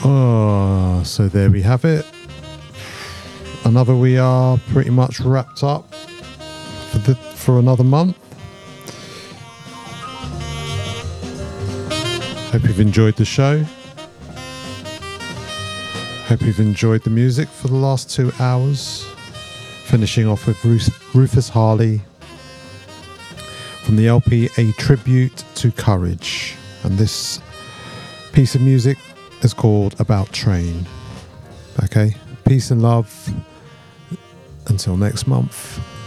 Oh, so there we have it. We are pretty much wrapped up for another month. Hope you've enjoyed the show. Hope you've enjoyed the music for the last 2 hours. Finishing off with Rufus Harley from the LP A Tribute to Courage. And this piece of music is called About Train. Okay, peace and love. Until next month.